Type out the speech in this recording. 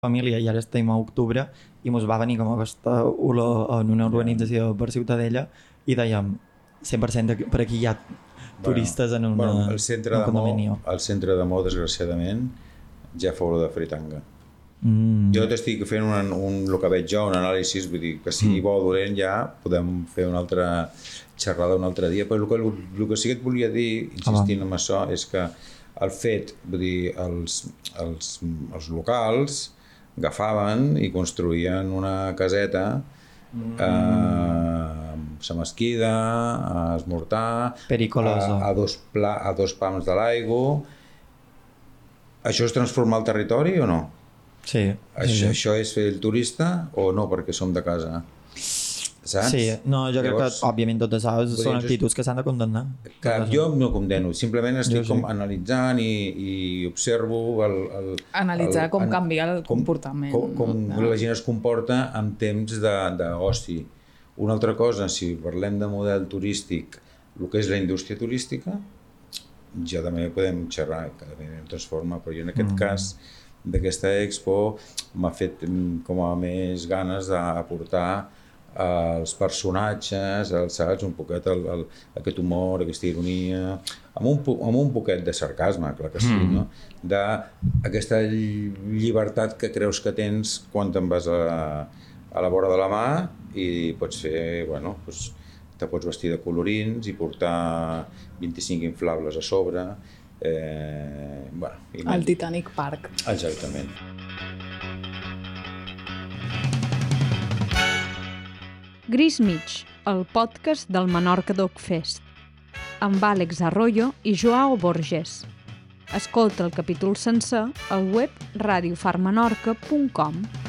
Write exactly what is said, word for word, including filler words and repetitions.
família i ara estem a octubre i mos va venir com aquesta olor en una urbanització per Ciutadella i dèiem cent per cent de, per aquí hi ha turistes en, una, bueno, el centre en un de condomini. Mo, el centre de Mo, desgraciadament, ja fa olor de fritanga. Mm. Jo t'estic fent un, un, el que veig jo, un anàlisi, vull dir que sigui bo o dolent ja podem fer una altra xerrada un altre dia, però el que, el que sí que et volia dir, insistint en això, és que el fet, vull dir, els, els, els locals agafaven i construïen una caseta mm. eh, a Mesquida, a Esmortar, Pericolosa. A, a, dos pla, a dos pams de l'aigua. Això és transformar el territori o no? Sí. Això, sí. això és fer el turista o no, perquè som de casa? Saps? Sí, no, jo crec Llavors, que òbviament totes les són actituds que s'han de condemnar. Que jo no condeno, simplement estic sí. com analitzant i, i observo el, el, analitzar el, com an, canvia el com, comportament. Com, com no? la gent es comporta en temps d'oci. Una altra cosa, si parlem de model turístic, el que és la indústria turística, ja també podem xerrar, cada vegada em transforma, però jo en aquest mm. cas d'aquesta expo m'ha fet com a més ganes d'aportar els personatges, els, saps, un poquet el, el, aquest humor, aquesta ironia, amb un, amb un poquet de sarcasme, clar que sí, mm. no? D'aquesta llibertat que creus que tens quan te'n vas a, a la vora de la mà i pots fer, bueno, doncs, te pots vestir de colorins i portar vint-i-cinc inflables a sobre. Eh, bueno, i el Titanic Park. Exactament. Gris Mig, el podcast del Menorca Dog Fest, amb Àlex Arroyo i Joao Borges. Escolta el capítol sencer al web radio far menorca punt com.